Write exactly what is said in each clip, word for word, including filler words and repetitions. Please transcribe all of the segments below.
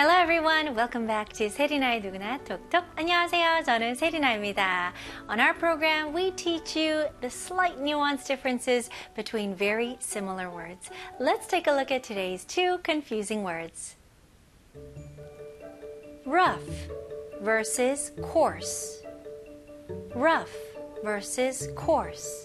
Hello everyone, welcome back to 세리나의 누구나 톡톡. 안녕하세요, 저는 세리나입니다. On our program, we teach you the slight nuance differences between very similar words. Let's take a look at today's two confusing words. Rough versus coarse. Rough versus coarse.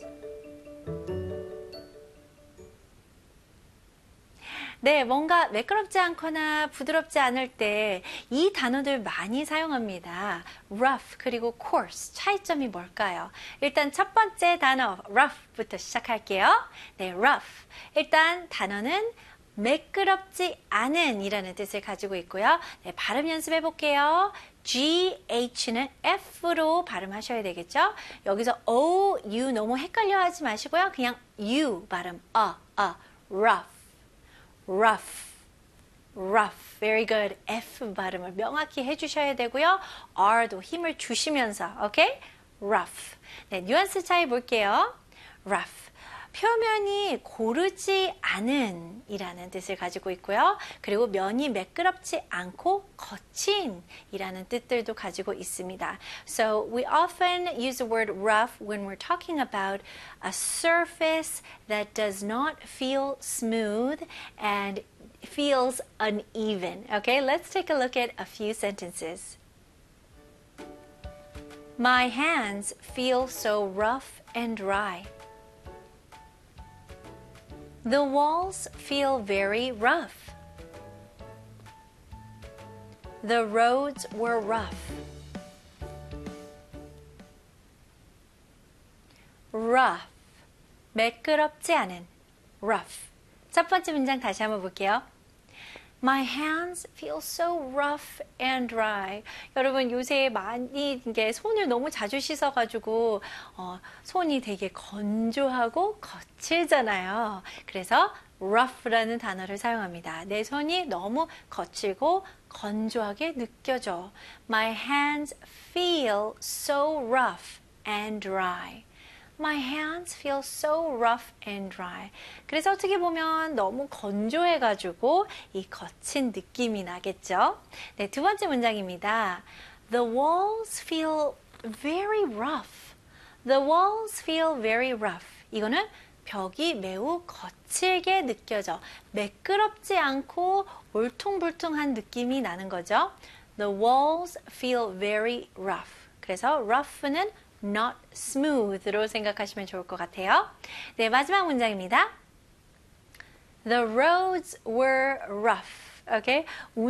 네, 뭔가 매끄럽지 않거나 부드럽지 않을 때 이 단어들 많이 사용합니다. rough 그리고 coarse 차이점이 뭘까요? 일단 첫 번째 단어 rough부터 시작할게요. 네, rough. 일단 단어는 매끄럽지 않은 이라는 뜻을 가지고 있고요. 네, 발음 연습해 볼게요. G-H는 F로 발음하셔야 되겠죠? 여기서 O, U 너무 헷갈려 하지 마시고요. 그냥 U 발음, 어, 어, rough. rough, rough, very good. F 발음을 명확히 해주셔야 되고요. R도 힘을 주시면서, okay? rough. 네, 뉘앙스 차이 볼게요. rough. 표면이 고르지 않은 이라는 뜻을 가지고 있고요. 그리고 면이 매끄럽지 않고 거친 이라는 뜻들도 가지고 있습니다. So we often use the word rough when we're talking about a surface that does not feel smooth and feels uneven. Okay, let's take a look at a few sentences. My hands feel so rough and dry. The walls feel very rough. The roads were rough. rough, 매끄럽지 않은, rough. 첫 번째 문장 다시 한번 볼게요. My hands feel so rough and dry. 여러분 요새 많이 이게 손을 너무 자주 씻어가지고 어, 손이 되게 건조하고 거칠잖아요. 그래서 rough라는 단어를 사용합니다. 내 손이 너무 거칠고 건조하게 느껴져. My hands feel so rough and dry. My hands feel so rough and dry. 그래서 어떻게 보면 너무 건조해가지고 이 거친 느낌이 나겠죠? 네, 두 번째 문장입니다. The walls feel very rough. The walls feel very rough. 이거는 벽이 매우 거칠게 느껴져. 매끄럽지 않고 울퉁불퉁한 느낌이 나는 거죠. The walls feel very rough. 그래서 rough는 not smooth로 생각하시면 좋을 것 같아요. 네, 마지막 문장입니다. The roads were rough. Okay?